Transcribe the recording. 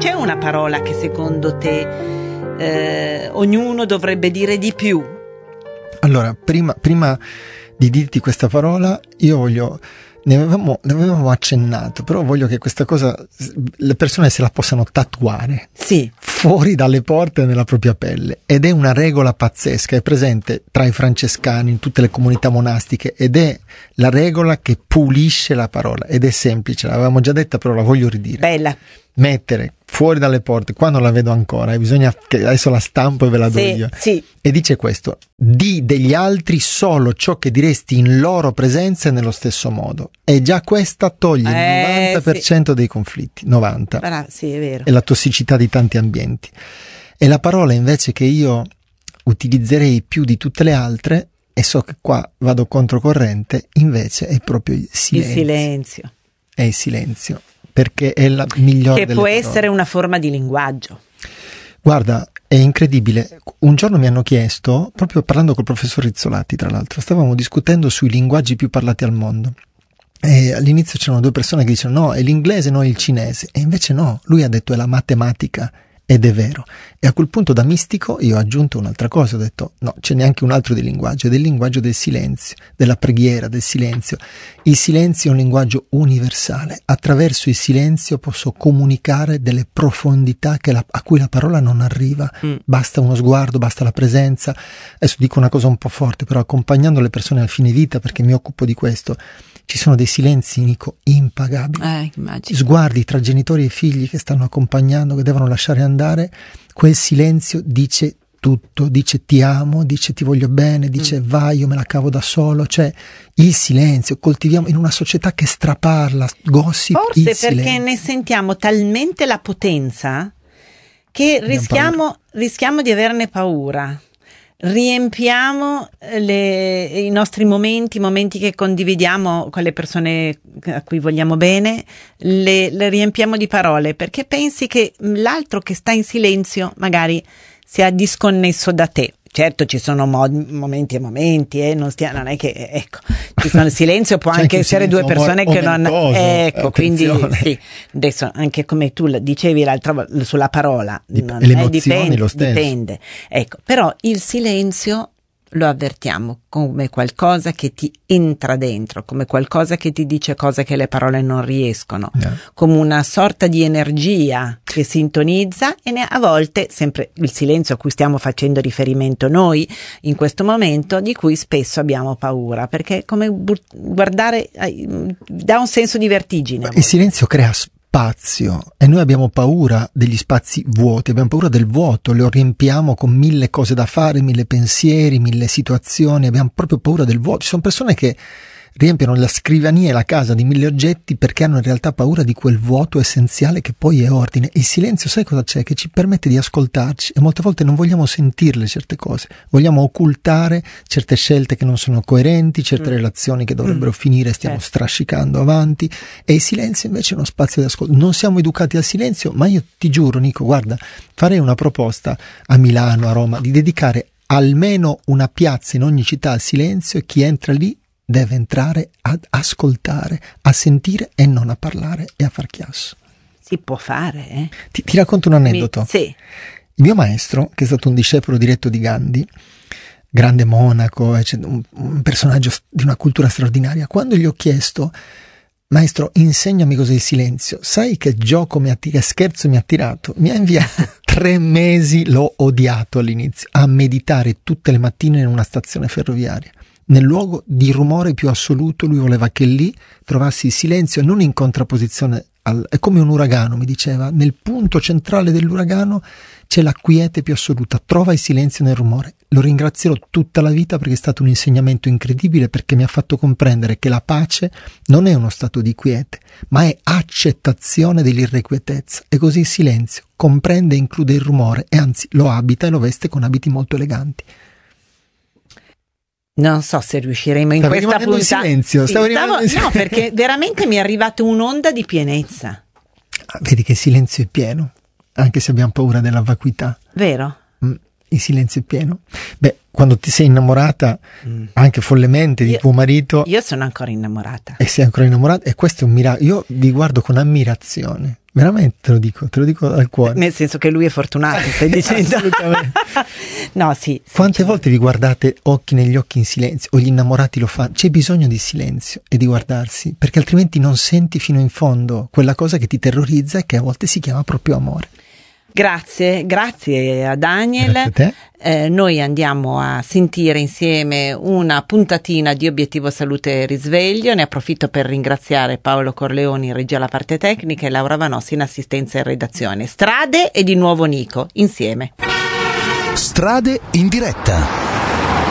c'è una parola che secondo te ognuno dovrebbe dire di più? Allora, prima di dirti questa parola, ne avevamo accennato, però voglio che questa cosa le persone se la possano tatuare, sì, fuori dalle porte nella propria pelle, ed è una regola pazzesca, è presente tra i francescani, in tutte le comunità monastiche, ed è la regola che pulisce la parola, ed è semplice, l'avevamo già detta però la voglio ridire. Bella. Mettere fuori dalle porte, qua non la vedo ancora, bisogna che adesso la stampo e ve la do io. Sì. E dice questo: di degli altri solo ciò che diresti in loro presenza e nello stesso modo. E già questa toglie il 90% dei conflitti. 90%. Sì, è vero. E la tossicità di tanti ambienti. E la parola invece che io utilizzerei più di tutte le altre, e so che qua vado controcorrente, invece è proprio il silenzio. Il silenzio. È il silenzio. Perché è la migliore che può essere una forma di linguaggio. Guarda, è incredibile. Un giorno mi hanno chiesto, proprio parlando col professor Rizzolatti tra l'altro, stavamo discutendo sui linguaggi più parlati al mondo, e all'inizio c'erano due persone che dicevano no, è l'inglese, no, è il cinese, e invece no, lui ha detto è la matematica. Ed è vero. E a quel punto da mistico io ho aggiunto un'altra cosa, ho detto no, c'è neanche un altro di linguaggio, è del linguaggio del silenzio, della preghiera, del silenzio. Il silenzio è un linguaggio universale, attraverso il silenzio posso comunicare delle profondità a cui la parola non arriva, basta uno sguardo, basta la presenza. Adesso dico una cosa un po' forte, però accompagnando le persone al fine vita, perché mi occupo di questo, ci sono dei silenzi, Nico, impagabili. Immagino. Sguardi tra genitori e figli che stanno accompagnando, che devono lasciare andare, quel silenzio dice tutto, dice ti amo, dice ti voglio bene, dice vai, io me la cavo da solo, cioè il silenzio, coltiviamo in una società che straparla, gossip, forse il perché silenzio. ne sentiamo talmente la potenza che rischiamo di averne paura. Riempiamo i nostri momenti che condividiamo con le persone a cui vogliamo bene, le riempiamo di parole, perché pensi che l'altro che sta in silenzio magari sia disconnesso da te. Certo, ci sono momenti e momenti, non è che, ecco, ci sono il silenzio, può anche essere due persone che non, ecco, quindi sì, adesso anche come tu dicevi l'altra volta sulla parola, dipende, ecco, però il silenzio lo avvertiamo come qualcosa che ti entra dentro, come qualcosa che ti dice cose che le parole non riescono, come una sorta di energia che sintonizza, e a volte, sempre il silenzio a cui stiamo facendo riferimento noi in questo momento, di cui spesso abbiamo paura, perché come guardare dà un senso di vertigine. Il silenzio crea spazio e noi abbiamo paura degli spazi vuoti, abbiamo paura del vuoto, lo riempiamo con 1000 cose da fare, 1000 pensieri, 1000 situazioni, abbiamo proprio paura del vuoto. Ci sono persone che riempiono la scrivania e la casa di 1000 oggetti perché hanno in realtà paura di quel vuoto essenziale che poi è ordine. Il silenzio, sai cosa c'è? Che ci permette di ascoltarci, e molte volte non vogliamo sentirle certe cose, vogliamo occultare certe scelte che non sono coerenti, certe relazioni che dovrebbero finire, stiamo strascicando avanti, e il silenzio invece è uno spazio di ascolto. Non siamo educati al silenzio, ma io ti giuro, Nico, guarda, farei una proposta a Milano, a Roma, di dedicare almeno una piazza in ogni città al silenzio, e chi entra lì deve entrare ad ascoltare, a sentire e non a parlare e a far chiasso. Si può fare, eh? Ti racconto un aneddoto. Sì. Il mio maestro, che è stato un discepolo diretto di Gandhi, grande monaco, un personaggio di una cultura straordinaria, quando gli ho chiesto: maestro, insegnami cos'è il silenzio, sai che gioco che scherzo mi ha tirato? Mi ha inviato 3 mesi, l'ho odiato all'inizio, a meditare tutte le mattine in una stazione ferroviaria. Nel luogo di rumore più assoluto, lui voleva che lì trovassi il silenzio, non in contrapposizione è come un uragano, mi diceva, nel punto centrale dell'uragano c'è la quiete più assoluta, trova il silenzio nel rumore. Lo ringrazierò tutta la vita perché è stato un insegnamento incredibile, perché mi ha fatto comprendere che la pace non è uno stato di quiete, ma è accettazione dell'irrequietezza, e così il silenzio comprende e include il rumore, e anzi lo abita e lo veste con abiti molto eleganti. Non so se riusciremo in questa puntata. Silenzio. No, perché veramente mi è arrivata un'onda di pienezza. Vedi che il silenzio è pieno, anche se abbiamo paura della vacuità. Vero? Il silenzio è pieno. Beh, quando ti sei innamorata anche follemente di tuo marito. Io sono ancora innamorata. E sei ancora innamorata, e questo è un miracolo. Io vi guardo con ammirazione, veramente te lo dico dal cuore. Nel senso che lui è fortunato, stai dicendo. Assolutamente. No, sì. Quante volte vi guardate occhi negli occhi in silenzio, o gli innamorati lo fanno? C'è bisogno di silenzio e di guardarsi, perché altrimenti non senti fino in fondo quella cosa che ti terrorizza e che a volte si chiama proprio amore. Grazie a Daniel. Grazie a te. Noi andiamo a sentire insieme una puntatina di Obiettivo Salute Risveglio. Ne approfitto per ringraziare Paolo Corleoni in regia alla parte tecnica e Laura Vanossi in assistenza e redazione. Strade e di nuovo Nico, insieme. Strade in diretta.